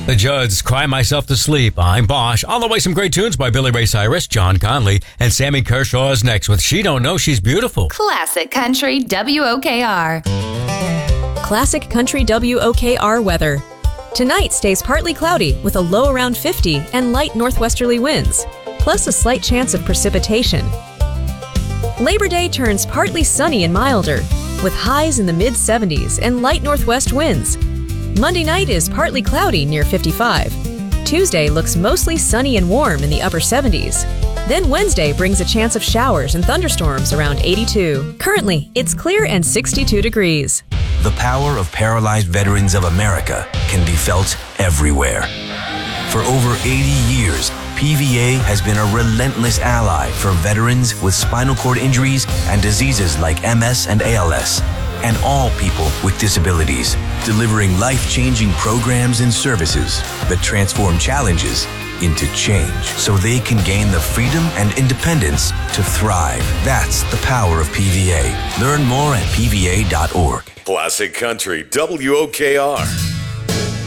The Judds, Cry Myself to Sleep. I'm Bosch. On the way, some great tunes by Billy Ray Cyrus, John Conley, and Sammy Kershaw is next with She Don't Know She's Beautiful. Classic Country WOKR. Classic Country WOKR weather. Tonight stays partly cloudy with a low around 50 and light northwesterly winds, plus a slight chance of precipitation. Labor Day turns partly sunny and milder, with highs in the mid-70s and light northwest winds. Monday night is partly cloudy near 55. Tuesday looks mostly sunny and warm in the upper 70s. Then Wednesday brings a chance of showers and thunderstorms around 82. Currently, it's clear and 62 degrees. The power of paralyzed veterans of America can be felt everywhere. For over 80 years, PVA has been a relentless ally for veterans with spinal cord injuries and diseases like MS and ALS, and all people with disabilities, delivering life-changing programs and services that transform challenges into change so they can gain the freedom and independence to thrive. That's the power of PVA. Learn more at pva.org. Classic Country WOKR.